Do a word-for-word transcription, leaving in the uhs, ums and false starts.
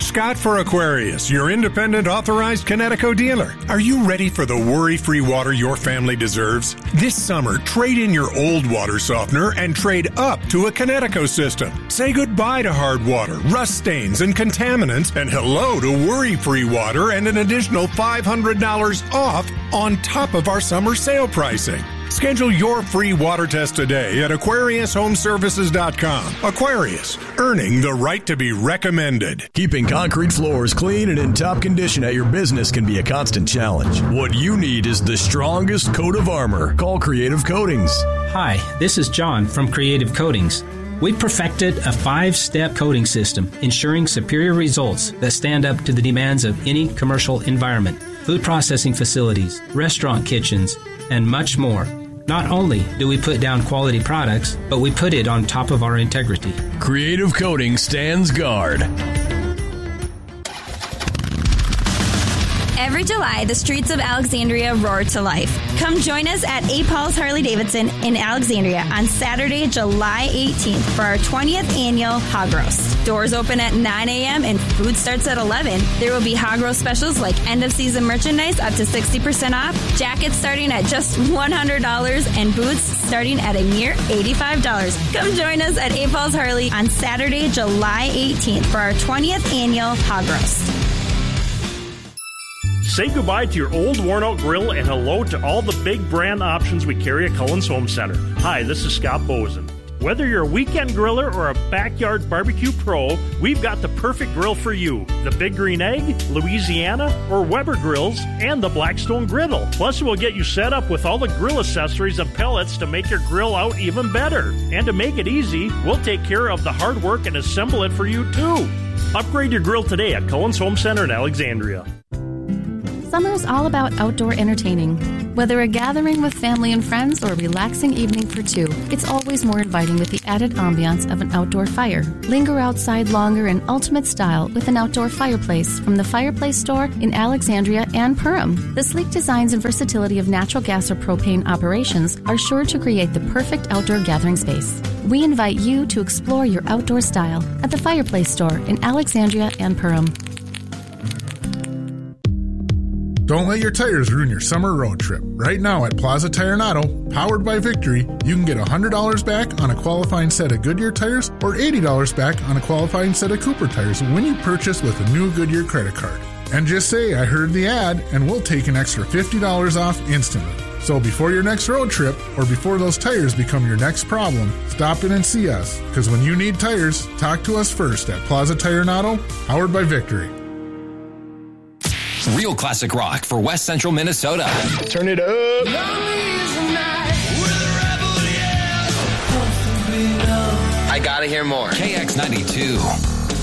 Scott for Aquarius, your independent authorized Kinetico dealer. Are you ready for the worry-free water your family deserves? This summer, trade in your old water softener and trade up to a Kinetico system. Say goodbye to hard water, rust stains, and contaminants, and hello to worry-free water and an additional five hundred dollars off on top of our summer sale pricing. Schedule your free water test today at Aquarius Home Services dot com. Aquarius, earning the right to be recommended. Keeping concrete floors clean and in top condition at your business can be a constant challenge. What you need is the strongest coat of armor. Call Creative Coatings. Hi, this is John from Creative Coatings. We perfected a five-step coating system, ensuring superior results that stand up to the demands of any commercial environment, food processing facilities, restaurant kitchens, and much more. Not only do we put down quality products, but we put it on top of our integrity. Creative Coating stands guard. Every July, the streets of Alexandria roar to life. Come join us at A. Paul's Harley-Davidson in Alexandria on Saturday, July eighteenth for our twentieth annual Hog Roast. Doors open at nine a.m. and food starts at eleven. There will be Hog Roast specials like end-of-season merchandise up to sixty percent off, jackets starting at just one hundred dollars, and boots starting at a mere eighty-five dollars. Come join us at A. Paul's Harley on Saturday, July eighteenth for our twentieth annual Hog Roast. Say goodbye to your old worn-out grill and hello to all the big brand options we carry at Cullen's Home Center. Hi, this is Scott Bozen. Whether you're a weekend griller or a backyard barbecue pro, we've got the perfect grill for you. The Big Green Egg, Louisiana, or Weber grills, and the Blackstone Griddle. Plus, we'll get you set up with all the grill accessories and pellets to make your grill out even better. And to make it easy, we'll take care of the hard work and assemble it for you, too. Upgrade your grill today at Cullen's Home Center in Alexandria. Summer is all about outdoor entertaining. Whether a gathering with family and friends or a relaxing evening for two, it's always more inviting with the added ambiance of an outdoor fire. Linger outside longer in ultimate style with an outdoor fireplace from the Fireplace Store in Alexandria and Perham. The sleek designs and versatility of natural gas or propane operations are sure to create the perfect outdoor gathering space. We invite you to explore your outdoor style at the Fireplace Store in Alexandria and Perham. Don't let your tires ruin your summer road trip. Right now at Plaza Tire and Auto, powered by Victory, you can get one hundred dollars back on a qualifying set of Goodyear tires or eighty dollars back on a qualifying set of Cooper tires when you purchase with a new Goodyear credit card. And just say, I heard the ad, and we'll take an extra fifty dollars off instantly. So before your next road trip, or before those tires become your next problem, stop in and see us. Because when you need tires, talk to us first at Plaza Tire and Auto, powered by Victory. Real classic rock for West Central Minnesota. Turn it up. I gotta hear more. K X ninety-two.